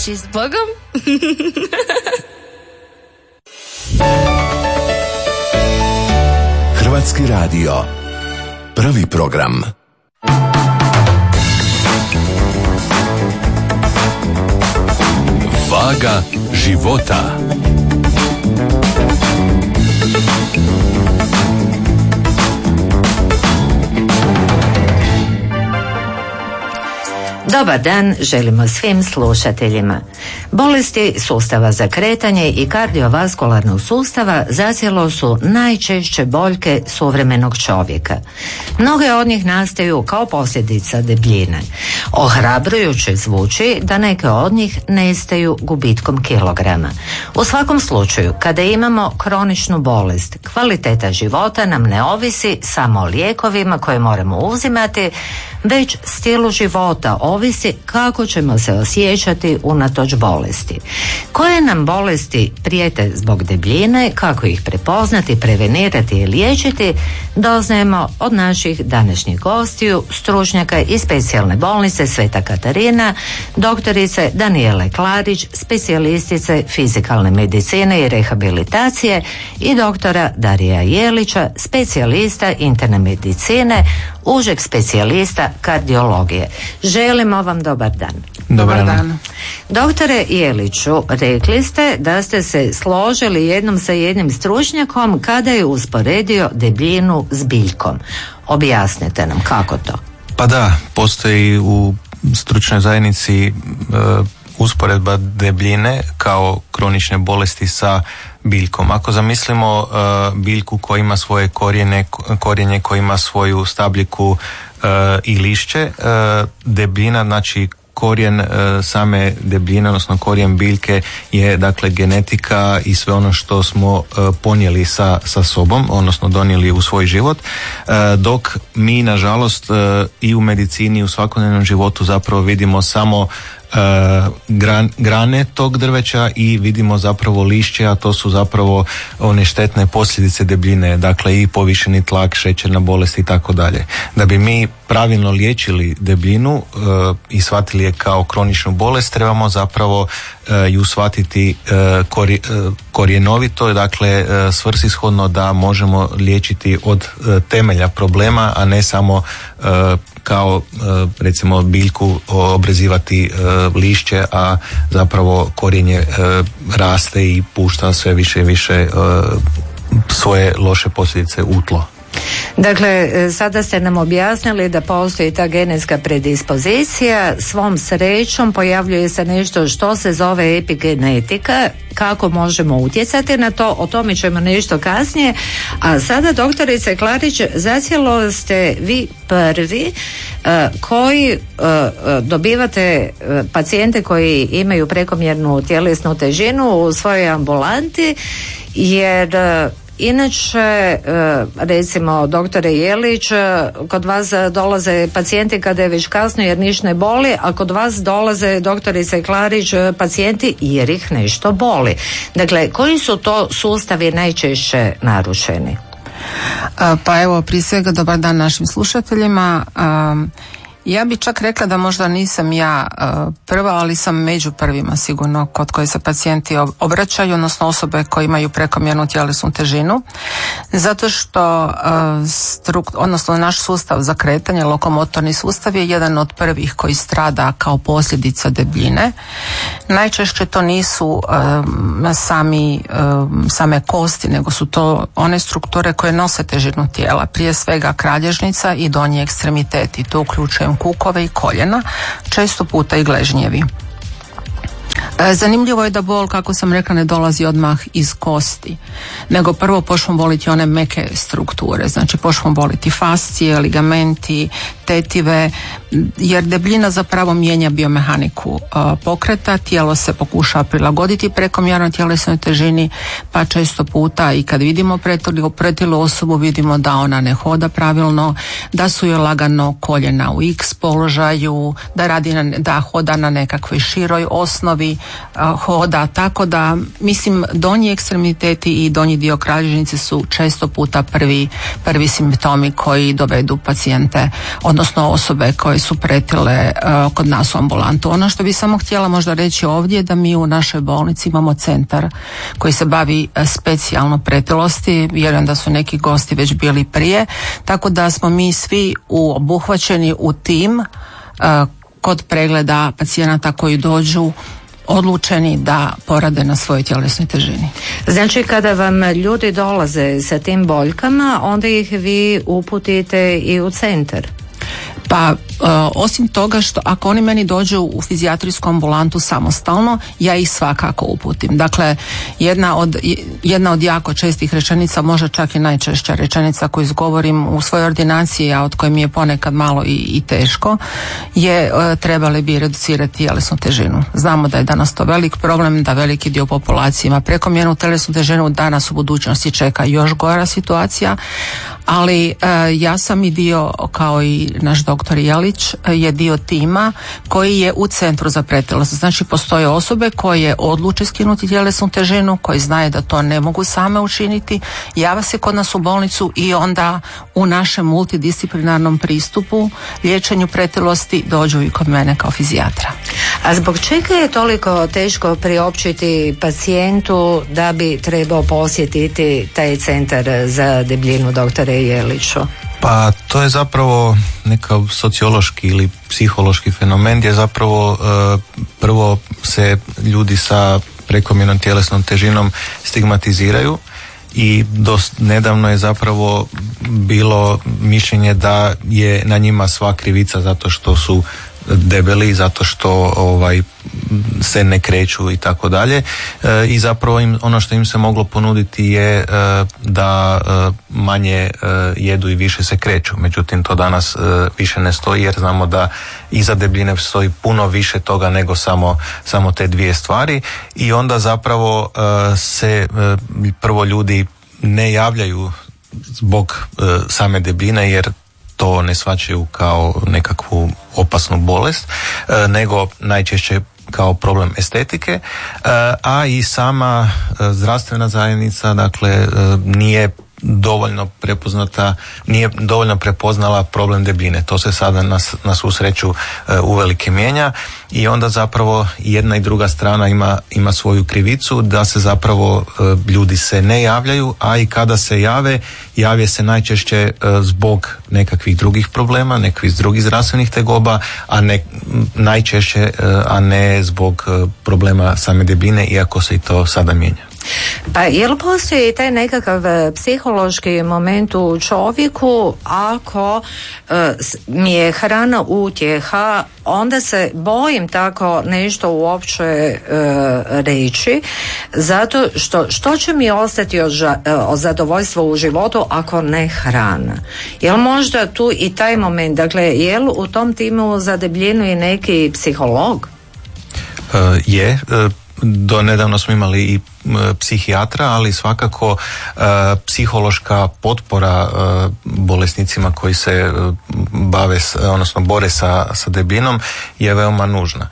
Znači, s Bogom. Hrvatski radio. Prvi program. Vaga života. Dobar dan želimo svim slušateljima. Bolesti sustava za kretanje i kardiovaskularnog sustava zacijelo su najčešće boljke suvremenog čovjeka. Mnoge od njih nastaju kao posljedica debljine. Ohrabrujuće zvuči da neke od njih nestaju gubitkom kilograma. U svakom slučaju, kada imamo kroničnu bolest, kvaliteta života nam ne ovisi samo o lijekovima koje moramo uzimati, već stilu života ovisi kako ćemo se osjećati unatoč bolesti. Koje nam bolesti prijete zbog debljine, kako ih prepoznati, prevenirati i liječiti, doznajemo od naših današnjih gostiju, stručnjaka iz specijalne bolnice Sveta Katarina, doktorice Danijele Klarić, specijalistice fizikalne medicine i rehabilitacije, i doktora Darija Jelića, specijalista interne medicine, užeg specijalista kardiologije. Želimo vam dobar dan. Dobar dan. Doktore Jeliću, rekli ste da ste se složili jednom sa jednim stručnjakom kada je usporedio debljinu s biljkom. Objasnite nam kako to. Pa da, postoji u stručnoj zajednici usporedba debljine kao kronične bolesti sa biljkom. Ako zamislimo biljku koja ima svoje korijenje, koja ima svoju stabljiku i lišće, debljina, znači korijen same debljine, odnosno korijen biljke je dakle genetika i sve ono što smo ponijeli sa sobom, odnosno donijeli u svoj život, dok mi nažalost i u medicini i u svakodnevnom životu zapravo vidimo samo grane tog drveća i vidimo zapravo lišće, a to su zapravo one štetne posljedice debljine, dakle i povišeni tlak, šećerna bolest i tako dalje. Da bi mi pravilno liječili debljinu i shvatili je kao kroničnu bolest, trebamo zapravo ju shvatiti korijenovito, dakle svrsishodno, da možemo liječiti od temelja problema, a ne samo kao recimo biljku obrezivati lišće, a zapravo korijenje raste i pušta sve više i više svoje loše posljedice u tlo. Dakle, sada ste nam objasnili da postoji ta genetska predispozicija. Svom srećom pojavljuje se nešto što se zove epigenetika. Kako možemo utjecati na to, o tome ćemo nešto kasnije. A sada, doktorice Klarić, zacijelo ste vi prvi koji dobivate pacijente koji imaju prekomjernu tjelesnu težinu u svojoj ambulanti, jer inače, recimo, doktore Jelić, kod vas dolaze pacijenti kada je već kasno jer ništa ne boli, a kod vas dolaze, doktorice Klarić, pacijenti jer ih nešto boli. Dakle, koji su to sustavi najčešće narušeni? Pa evo, prije svega dobar dan našim slušateljima. Ja bi čak rekla da možda nisam ja prva, ali sam među prvima sigurno kod koje se pacijenti obraćaju, odnosno osobe koje imaju prekomjernu tjelesnu težinu, zato što odnosno naš sustav za kretanje, lokomotorni sustav, je jedan od prvih koji strada kao posljedica debljine. Najčešće to nisu same kosti, nego su to one strukture koje nose težinu tijela, prije svega kralježnica i donji ekstremiteti. To uključujem kukove i koljena, često puta i gležnjevi. Zanimljivo je da bol, kako sam rekla, ne dolazi odmah iz kosti, nego prvo počnu boliti one meke strukture, znači počnu boliti fascije, ligamenti, tetive, jer debljina zapravo mijenja biomehaniku pokreta, tijelo se pokušava prilagoditi prekomjernoj tjelesnoj težini, pa često puta i kad vidimo pretilu osobu vidimo da ona ne hoda pravilno, da su joj lagano koljena u X položaju, da hoda na nekakvoj široj osnovi hoda, tako da mislim donji ekstremiteti i donji dio kralježnice su često puta prvi simptomi koji dovedu pacijente, odnosno osobe koje su pretile kod nas u ambulantu. Ono što bi samo htjela možda reći ovdje je da mi u našoj bolnici imamo centar koji se bavi specijalno pretilosti, vjerujem da su neki gosti već bili prije, tako da smo mi svi obuhvaćeni u tim kod pregleda pacijenata koji dođu odlučeni da porade na svojoj tjelesnoj težini. Znači kada vam ljudi dolaze sa tim boljkama, onda ih vi uputite i u centar? Pa osim toga što ako oni meni dođu u fizijatrijsku ambulantu samostalno, ja ih svakako uputim. Dakle, jedna od jako čestih rečenica, možda čak i najčešća rečenica koju izgovorim u svojoj ordinaciji, a od koje mi je ponekad malo i teško, je trebali bi reducirati tjelesnu težinu. Znamo da je danas to velik problem, da veliki dio populacije ima prekomjernu tjelesnu težinu, danas u budućnosti čeka još gora situacija, ali ja sam i dio, kao i naš doktor Jelić, je dio tima koji je u centru za pretilost. Znači postoje osobe koje odluče skinuti tjelesnu težinu, koji znaju da to ne mogu same učiniti, jave se kod nas u bolnicu i onda u našem multidisciplinarnom pristupu liječenju pretilosti dođu i kod mene kao fizijatra. A zbog čega je toliko teško priopćiti pacijentu da bi trebao posjetiti taj centar za debljinu, doktore Jeliću? Pa to je zapravo neka sociološki ili psihološki fenomen gdje zapravo prvo se ljudi sa prekomjernom tjelesnom težinom stigmatiziraju i nedavno je zapravo bilo mišljenje da je na njima sva krivica zato što su debeli, zato što se ne kreću i tako dalje, i zapravo ono što im se moglo ponuditi je da manje jedu i više se kreću. Međutim, to danas više ne stoji jer znamo da iza debljine stoji puno više toga nego samo te dvije stvari i onda zapravo se prvo ljudi ne javljaju zbog same debljine jer to ne shvaćaju kao nekakvu opasnu bolest, nego najčešće kao problem estetike, a i sama zdravstvena zajednica, dakle, nije dovoljno prepoznala problem debljine. To se sada na svu sreću uvelike mijenja i onda zapravo jedna i druga strana ima svoju krivicu da se zapravo ljudi se ne javljaju, a i kada se jave se najčešće zbog nekakvih drugih problema, nekakvih drugih zdravstvenih tegoba, najčešće, a ne zbog problema same debljine, iako se i to sada mijenja. Pa je li postoji taj nekakav psihološki moment u čovjeku, ako mi je hrana utjeha, onda se bojim tako nešto uopće reći, zato što će mi ostati od zadovoljstva u životu ako ne hrana? Je li možda tu i taj moment, dakle, je li u tom timu za debljinu i neki psiholog? Je. Do nedavno smo imali i psihijatra, ali svakako psihološka potpora bolesnicima koji se bore sa debljinom je veoma nužna.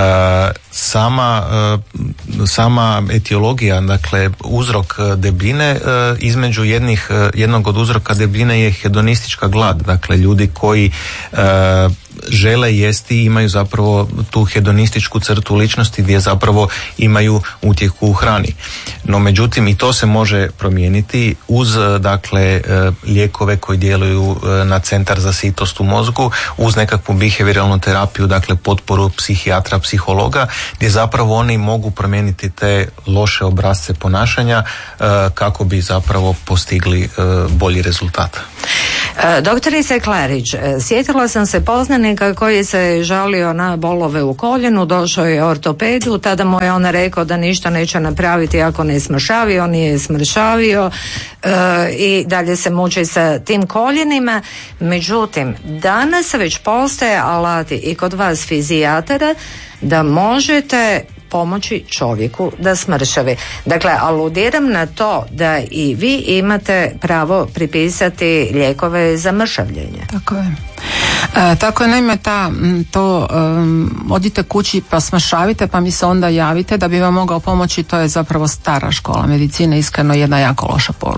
Sama etiologija, dakle uzrok debljine, između jednog od uzroka debljine je hedonistička glad, dakle ljudi koji žele jesti, imaju zapravo tu hedonističku crtu ličnosti gdje zapravo imaju utjehu u hrani. No međutim i to se može promijeniti uz dakle lijekove koji djeluju na centar za sitost u mozgu, uz nekakvu behavioralnu terapiju, dakle potporu psihijatra, psihologa, gdje zapravo oni mogu promijeniti te loše obrasce ponašanja kako bi zapravo postigli bolji rezultat. Doktorice Klarić, sjetila sam se poznanika koji se žalio na bolove u koljenu, došao je ortopedu, tada mu je on rekao da ništa neće napraviti ako ne smršavi, on je smršavio i dalje se muči sa tim koljenima. Međutim, danas već postoje alati i kod vas fizijatara da možete pomoći čovjeku da smršavi. Dakle, aludiram na to da i vi imate pravo pripisati lijekove za mršavljenje. Tako je. Tako je, naime odite kući pa smršavite pa mi se onda javite da bi vam mogao pomoći, to je zapravo stara škola medicine, iskreno jedna jako loša poruka.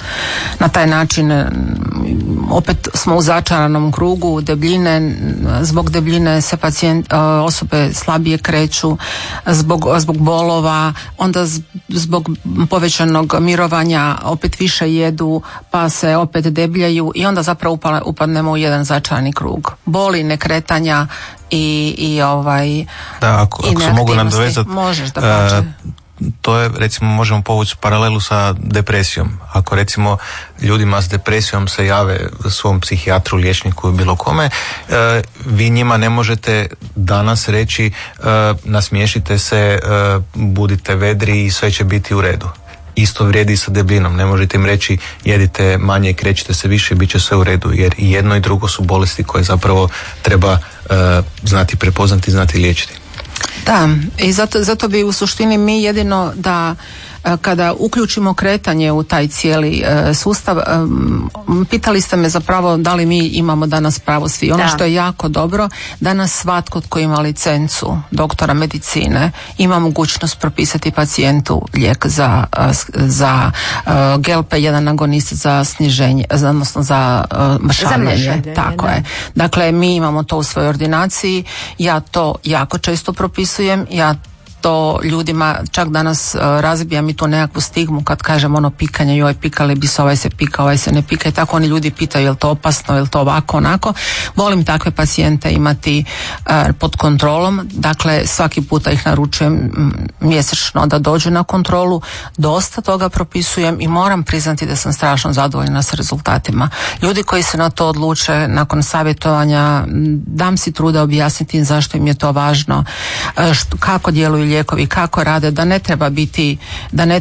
Na taj način opet smo u začaranom krugu debljine, zbog debljine se osobe slabije kreću, zbog bolova, onda zbog povećanog mirovanja opet više jedu, pa se opet debljaju i onda zapravo upadnemo u jedan začarani krug. Boli, nekretanja i da, ako se mogu nadovezati, možeš da pače. To je, recimo, možemo povući paralelu sa depresijom. Ako recimo ljudima s depresijom se jave svom psihijatru, liječniku i bilo kome, vi njima ne možete danas reći nasmiješite se, budite vedri i sve će biti u redu. Isto vrijedi i sa debljinom. Ne možete im reći jedite manje i krećite se više i bit će sve u redu, jer i jedno i drugo su bolesti koje zapravo treba znati prepoznati i znati liječiti. Da, i zato bi u suštini mi jedino da kada uključimo kretanje u taj cijeli sustav, pitali ste me zapravo da li mi imamo danas pravo svi. Ono što je jako dobro, danas svatko tko ima licencu doktora medicine ima mogućnost propisati pacijentu lijek za GLP-1 agonist za sniženje, odnosno za mršavljenje. Tako je. Dakle, mi imamo to u svojoj ordinaciji, ja to jako često propisujem, ja to ljudima čak danas razbijam i tu nekakvu stigmu kad kažem ono pikanje, joj pikali bi se, ovaj se pika, ovaj se ne pika i tako oni ljudi pitaju je li to opasno, je li to ovako, onako. Volim takve pacijente imati pod kontrolom, dakle svaki puta ih naručujem mjesečno da dođu na kontrolu, dosta toga propisujem i moram priznati da sam strašno zadovoljna s rezultatima. Ljudi koji se na to odluče nakon savjetovanja, dam si truda objasniti im zašto im je to važno, kako djeluju lijekovi, kako rade, da ne treba biti nema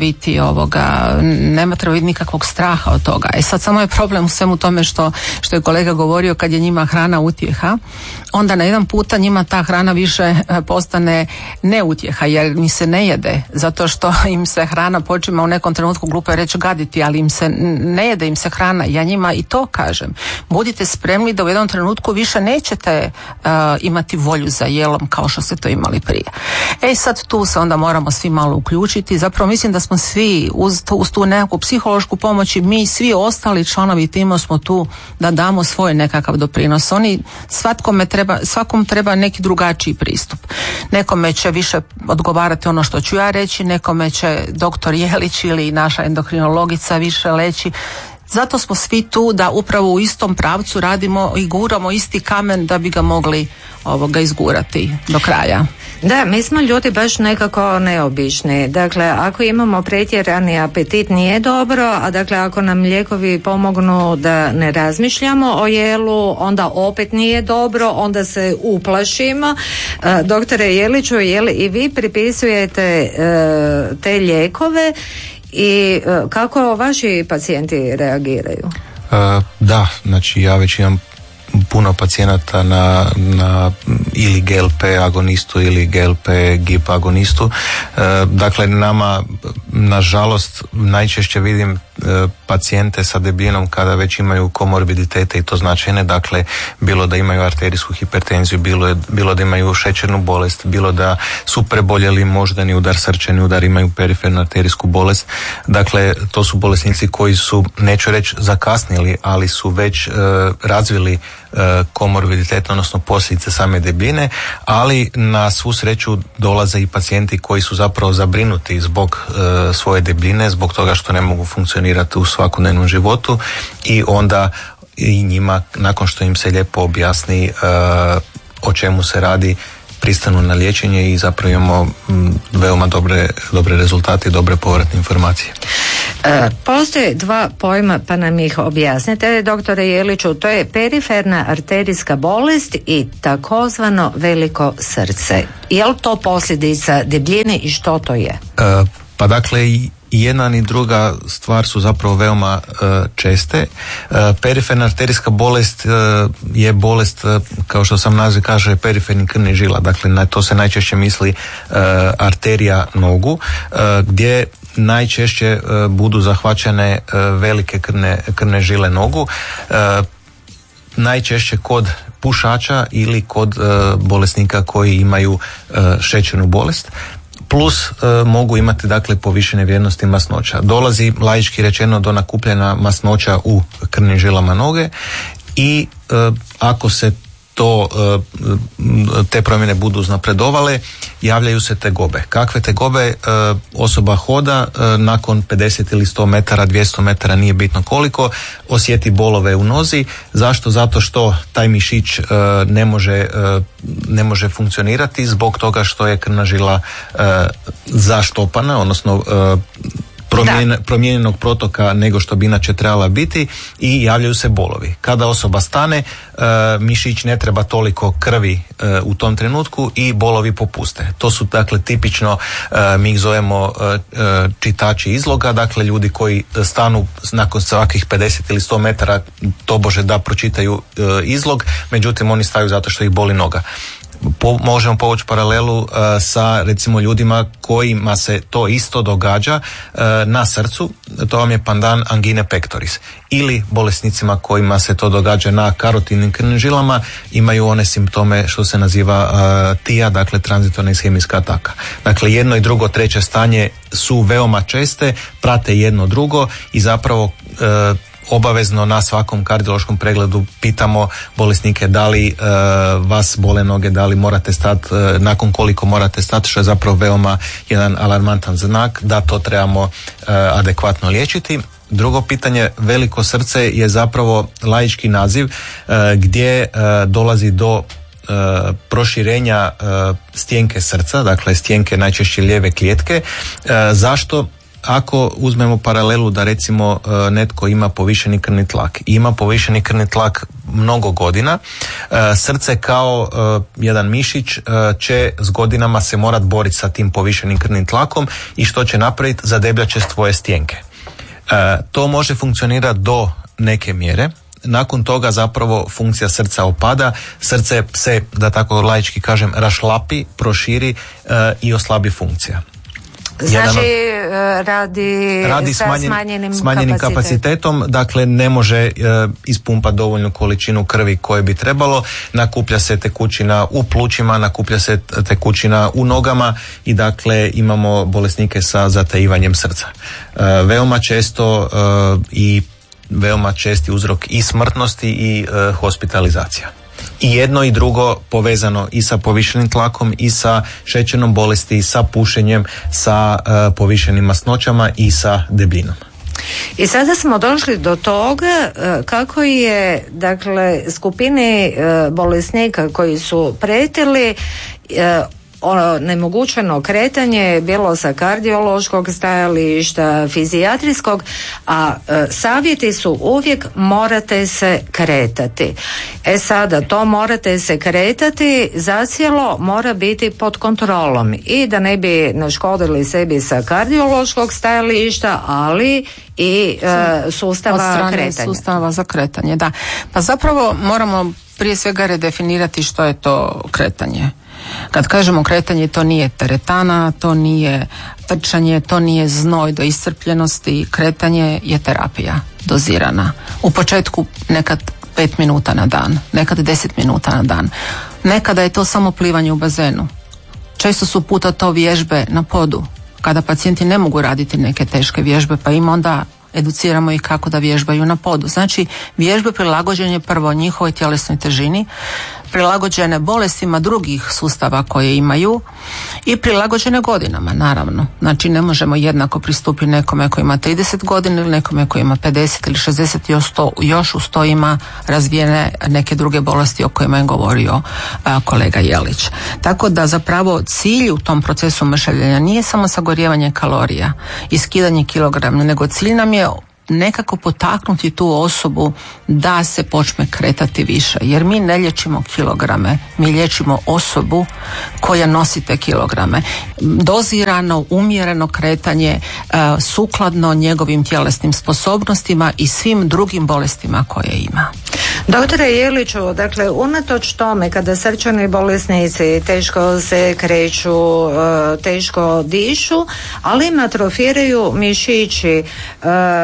treba biti nikakvog straha od toga. Sad samo je problem u svemu tome što je kolega govorio, kad je njima hrana utjeha, onda na jedan puta njima ta hrana više postane neutjeha jer im se ne jede, zato što im se hrana počima u nekom trenutku, glupo je reći gaditi, ali im se ne jede, im se hrana. Ja njima i to kažem. Budite spremni da u jednom trenutku više nećete imati volju za jelom kao što ste to imali prije. Sad tu se onda moramo svi malo uključiti. Zapravo mislim da smo svi uz tu nekakvu psihološku pomoć i mi svi ostali članovi tima smo tu da damo svoj nekakav doprinos. Svakom treba neki drugačiji pristup. Nekome će više odgovarati ono što ću ja reći, nekome će doktor Jelić ili naša endokrinologica više leći. Zato smo svi tu da upravo u istom pravcu radimo i guramo isti kamen da bi ga mogli izgurati do kraja. Da, mi smo ljudi baš nekako neobični. Dakle, ako imamo pretjerani apetit nije dobro, a dakle ako nam lijekovi pomognu da ne razmišljamo o jelu, onda opet nije dobro, onda se uplašimo. Doktore Jeliću, i vi pripisujete te lijekove i kako vaši pacijenti reagiraju? Da, znači ja već imam puno pacijenata na ili GLP agonistu ili GLP GIP agonistu. Dakle, nama nažalost najčešće vidim pacijente sa debljinom kada već imaju komorbiditete i to značajne, dakle bilo da imaju arterijsku hipertenziju, bilo da imaju šećernu bolest, bilo da su preboljeli moždani udar, srčani udar, imaju perifernu arterijsku bolest. Dakle, to su bolesnici koji su, neću reći zakasnili, ali su već razvili komorbiditet, odnosno posljedice same debljine, ali na svu sreću dolaze i pacijenti koji su zapravo zabrinuti zbog svoje debljine, zbog toga što ne mogu funkcionirati u svakodnevnom životu i onda i njima, nakon što im se lijepo objasni o čemu se radi, pristanu na liječenje i zapravo imamo veoma dobre rezultate i dobre povratne informacije. Postoje dva pojma, pa nam ih objasnite, doktore Jeliću. To je periferna arterijska bolest i takozvano veliko srce. Je li to posljedica debljine i što to je? Pa dakle, i jedna i druga stvar su zapravo veoma česte. Periferna arterijska bolest je bolest, kao što sam naziv kaže, perifernih krvnih žila. Dakle, na to se najčešće misli arterija nogu, gdje najčešće budu zahvaćene velike krvne žile nogu, najčešće kod pušača ili kod bolesnika koji imaju šećernu bolest. plus mogu imati dakle povišene vrijednosti masnoća. Dolazi laički rečeno do nakupljena masnoća u krvnim žilama noge i ako se te promjene budu uznapredovale, javljaju se tegobe. Kakve tegobe? Osoba hoda nakon 50 ili 100 metara, 200 metara, nije bitno koliko, osjeti bolove u nozi. Zašto? Zato što taj mišić ne može funkcionirati zbog toga što je krvna žila zaštopana, odnosno promijenjenog protoka nego što bi inače trebala biti i javljaju se bolovi. Kada osoba stane, mišić ne treba toliko krvi u tom trenutku i bolovi popuste. To su dakle tipično, mi ih zovemo čitači izloga, dakle ljudi koji stanu nakon svakih 50 ili 100 metara tobože da pročitaju izlog, međutim oni staju zato što ih boli noga. Možemo povući paralelu sa recimo ljudima kojima se to isto događa na srcu, to vam je pandan angine pectoris, ili bolesnicima kojima se to događa na karotidnim krvnim žilama, imaju one simptome što se naziva TIA, dakle tranzitorna ishemijska ataka. Dakle jedno i drugo, treće stanje su veoma česte, prate jedno drugo i zapravo obavezno na svakom kardiološkom pregledu pitamo bolesnike da li vas bole noge, da li morate stati, nakon koliko morate stati, što je zapravo veoma jedan alarmantan znak da to trebamo adekvatno liječiti. Drugo pitanje, veliko srce je zapravo laički naziv gdje dolazi do proširenja stjenke srca, dakle stjenke najčešće lijeve klijetke. Zašto? Ako uzmemo paralelu da recimo netko ima povišeni krvni tlak, ima povišeni krvni tlak mnogo godina, srce kao jedan mišić će s godinama se morat boriti sa tim povišenim krvnim tlakom i što će napraviti? Zadebljat će svoje stjenke. To može funkcionirati do neke mjere. Nakon toga zapravo funkcija srca opada, srce se, da tako laički kažem, rašlapi, proširi i oslabi funkcija. Znači radi sa smanjenim kapacitetom, dakle ne može ispumpati dovoljnu količinu krvi koje bi trebalo, nakuplja se tekućina u plućima, nakuplja se tekućina u nogama i dakle imamo bolesnike sa zatajivanjem srca. Veoma često i veoma česti uzrok i smrtnosti i hospitalizacija. I jedno i drugo povezano i sa povišenim tlakom i sa šećernom bolesti, sa pušenjem, sa povišenim masnoćama i sa debljinom. I sada smo došli do toga kako je dakle skupini bolesnika koji su pretili onemogućeno kretanje bilo sa kardiološkog stajališta, fizijatrijskog, a savjeti su uvijek morate se kretati. Sada to morate se kretati zacijelo mora biti pod kontrolom i da ne bi naškodili sebi sa kardiološkog stajališta, ali i sustava kretanja. Sustava za kretanje, da. Pa zapravo moramo prije svega redefinirati što je to kretanje. Kad kažemo kretanje, to nije teretana, to nije trčanje, to nije znoj do iscrpljenosti. Kretanje je terapija dozirana. U početku nekad 5 minuta na dan, nekad 10 minuta na dan. Nekada je to samo plivanje u bazenu. Često su puta to vježbe na podu, kada pacijenti ne mogu raditi neke teške vježbe, pa im onda educiramo ih kako da vježbaju na podu. Znači, vježbe prilagođene prvo njihovoj tjelesnoj težini, prilagođene bolestima drugih sustava koje imaju i prilagođene godinama, naravno. Znači, ne možemo jednako pristupiti nekome koji ima 30 godina ili nekome koji ima 50 ili 60 i još uz to ima razvijene neke druge bolesti o kojima je govorio kolega Jelić. Tako da zapravo cilj u tom procesu mršavljenja nije samo sagorijevanje kalorija i skidanje kilograma, nego cilj nam je nekako potaknuti tu osobu da se počne kretati više, jer mi ne liječimo kilograme, mi liječimo osobu koja nosi te kilograme. Dozirano, umjereno kretanje sukladno njegovim tjelesnim sposobnostima i svim drugim bolestima koje ima. Doktore Jeliću, dakle, unatoč tome kada srčani bolesnici teško se kreću, teško dišu, ali im atrofiraju mišići,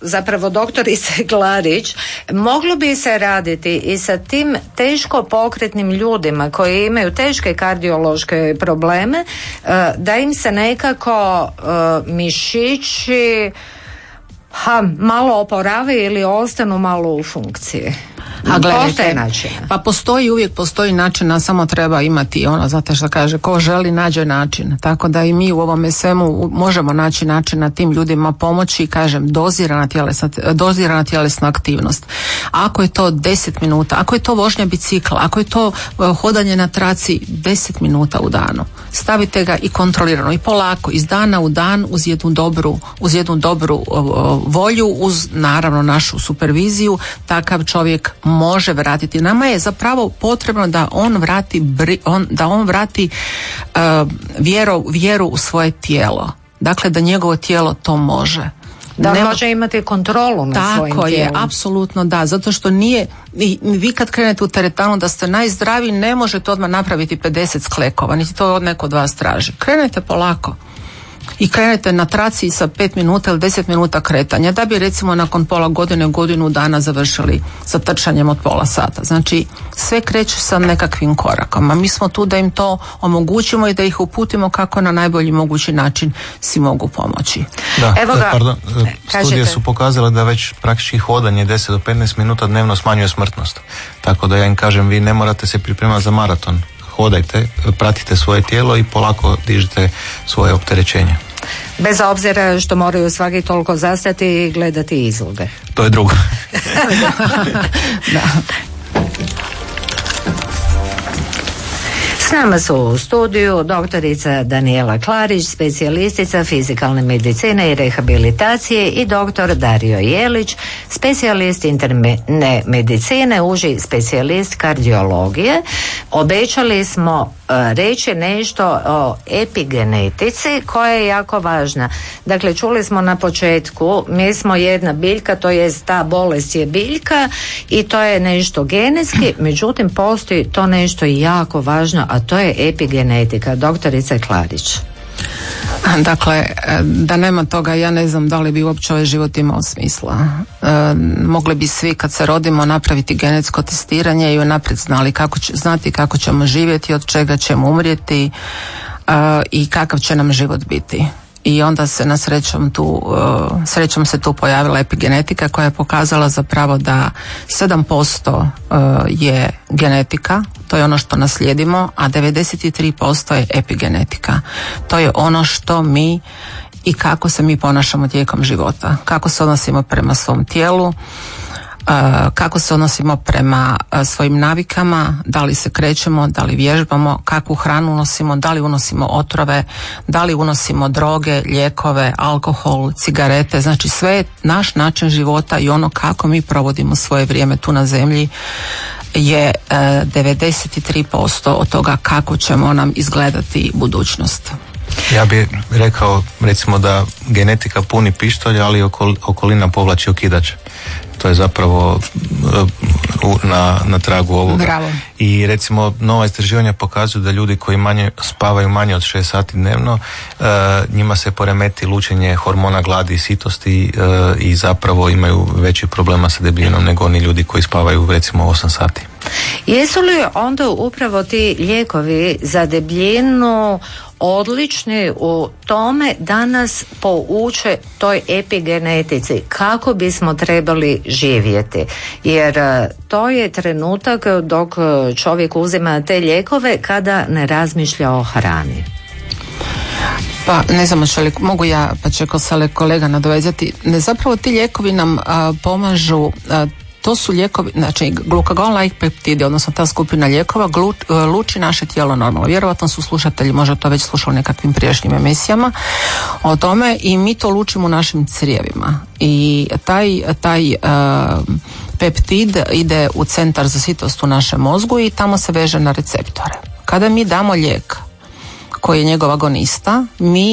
zapravo doktorice Klarić, moglo bi se raditi i sa tim teško pokretnim ljudima koji imaju teške kardiološke probleme, da im se nekako mišići malo oporave ili ostanu malo u funkciji. A gledajte, pa uvijek postoji način, a samo treba imati zato što kaže ko želi nađe način, tako da i mi u ovome svemu možemo naći način na tim ljudima pomoći, kažem, dozirana tjelesna aktivnost. Ako je to 10 minuta, ako je to vožnja bicikla, ako je to hodanje na traci 10 minuta u danu, stavite ga i kontrolirano i polako, iz dana u dan, uz jednu dobru volju, uz naravno našu superviziju, takav čovjek može vratiti. Nama je zapravo potrebno da on vrati vjeru u svoje tijelo. Dakle, da njegovo tijelo to može. Da može imati kontrolu nad svojim tijelom. Tako je, apsolutno da, zato što nije, vi kad krenete u teretanu da ste najzdraviji, ne možete odmah napraviti 50 sklekova, niti to od neko od vas traži. Krenete polako. I krenete na traci sa 5 minuta ili 10 minuta kretanja, da bi recimo nakon pola godine, godinu dana završili sa trčanjem od pola sata. Znači, sve kreće sa nekakvim korakom, a mi smo tu da im to omogućimo i da ih uputimo kako na najbolji mogući način si mogu pomoći. Da, studije su pokazale da već praktički hodanje 10 do 15 minuta dnevno smanjuje smrtnost. Tako da ja im kažem, vi ne morate se pripremati za maraton. Hodajte, pratite svoje tijelo i polako dižite svoje opterećenje. Bez obzira što moraju svaki toliko zastati i gledati izloge. To je drugo. Da. S nama su u studiju doktorica Danijela Klarić, specijalistica fizikalne medicine i rehabilitacije, i doktor Dario Jelić, specijalist interne medicine, uži specijalist kardiologije. Obećali smo reći nešto o epigenetici koja je jako važna. Dakle, čuli smo na početku, mi smo jedna biljka, to jest ta bolest je biljka i to je nešto genetski, međutim postoji to nešto jako važno, a to je epigenetika. Doktorice Klarić. Dakle, da nema toga, ja ne znam da li bi uopće ovaj život imao smisla. Mogli bi svi kad se rodimo napraviti genetsko testiranje i unaprijed znati kako ćemo živjeti, od čega ćemo umrijeti i kakav će nam život biti. I onda se na srećom se tu pojavila epigenetika koja je pokazala zapravo da 7% je genetika, to je ono što naslijedimo, a 93% je epigenetika. To je ono što mi i kako se mi ponašamo tijekom života, kako se odnosimo prema svom tijelu, kako se odnosimo prema svojim navikama, da li se krećemo, da li vježbamo, kakvu hranu unosimo, da li unosimo otrove, da li unosimo droge, lijekove, alkohol, cigarete, znači sve je naš način života i ono kako mi provodimo svoje vrijeme tu na zemlji je 93% od toga kako ćemo nam izgledati budućnost. Ja bih rekao recimo da genetika puni pištolj, ali okolina povlači okidač. To je zapravo na tragu ovoga. Bravo. I recimo nova istraživanja pokazuju da ljudi koji spavaju manje od 6 sati dnevno, njima se poremeti lučenje hormona gladi i sitosti i zapravo imaju veći problema sa debljinom nego oni ljudi koji spavaju recimo 8 sati. Jesu li onda upravo ti lijekovi za debljinu odlični u tome da nas pouče toj epigenetici kako bismo trebali živjeti, jer to je trenutak dok čovjek uzima te lijekove kada ne razmišlja o hrani. Pa ne znam, mogu ja, pa će kolega nadovezati. Zapravo ti lijekovi nam pomažu. To su lijekovi, znači glukagon-like peptidi, odnosno ta skupina lijekova luči naše tijelo normalno. Vjerojatno su slušatelji možda to već slušali u nekakvim prijašnjim emisijama o tome, i mi to lučimo u našim crijevima. I taj peptid ide u centar za sitost u našem mozgu i tamo se veže na receptore. Kada mi damo lijek koji je njegov agonista, mi